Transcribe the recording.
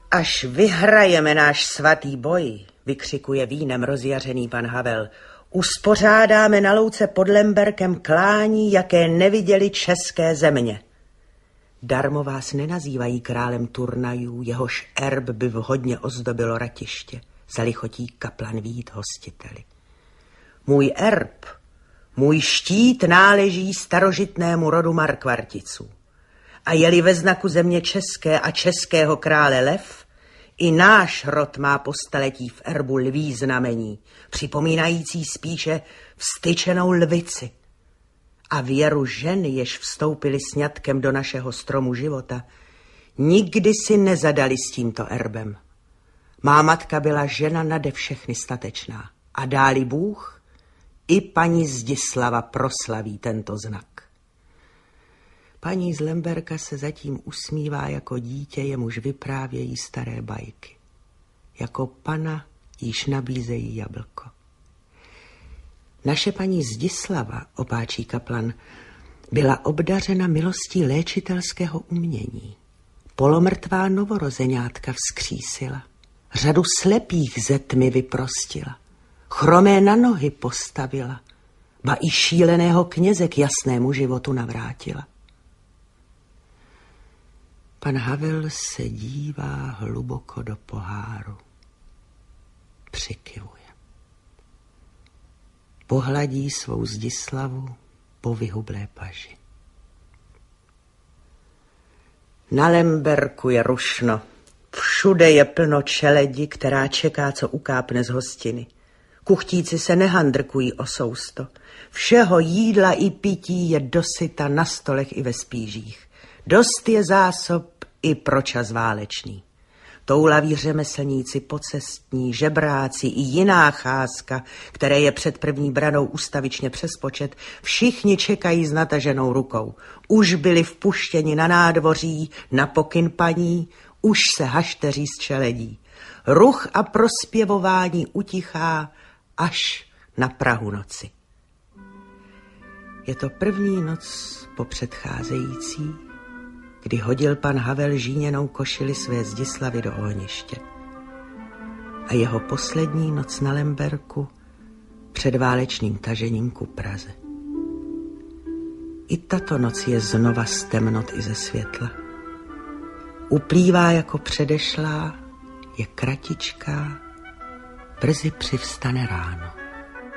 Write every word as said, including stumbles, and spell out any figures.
Až vyhrajeme náš svatý boj, vykřikuje vínem rozjařený pan Havel, uspořádáme na louce pod Lemberkem klání, jaké neviděli české země. Darmo vás nenazývají králem turnajů, jehož erb by vhodně ozdobilo ratiště, zalichotí kaplan vít hostiteli. Můj erb, můj štít náleží starožitnému rodu Markvarticů. A je-li ve znaku země české a českého krále lev, i náš rod má po staletí v erbu lví znamení, připomínající spíše vztyčenou lvici. A věru žen, jež vstoupili sňatkem do našeho stromu života, nikdy si nezadali s tímto erbem. Má matka byla žena nade všechny statečná a dáli Bůh, i paní Zdislava proslaví tento znak. Paní z Lemberka se zatím usmívá jako dítě, jemuž vyprávějí staré bajky. Jako pana již nabízejí jablko. Naše paní Zdislava, opáčí kaplan, byla obdařena milostí léčitelského umění. Polomrtvá novorozeňátka vzkřísila. Řadu slepých ze tmy vyprostila. Chromé na nohy postavila. Ba i šíleného kněze k jasnému životu navrátila. Pan Havel se dívá hluboko do poháru. Přikyvuje. Pohladí svou Zdislavu po vyhublé paži. Na Lemberku je rušno. Všude je plno čeledi, která čeká, co ukápne z hostiny. Kuchtíci se nehandrkují o sousto. Všeho jídla i pití je dosyta na stolech i ve spížích. Dost je zásob i pro čas válečný. Toulaví řemeslníci pocestní, žebráci i jiná cházka, které je před první branou ustavičně přes počet, všichni čekají s nataženou rukou. Už byli vpuštěni na nádvoří, na pokyn paní, už se hašteří z čeledí. Ruch a prospěvování utichá až na prahu noci. Je to první noc po předcházející, kdy hodil pan Havel žíněnou košili své Zdislavy do ohniště. A jeho poslední noc na Lemberku před válečným tažením ku Praze. I tato noc je znova z temnot i ze světla. Uplývá jako předešlá, je kratičká, brzy přivstane ráno.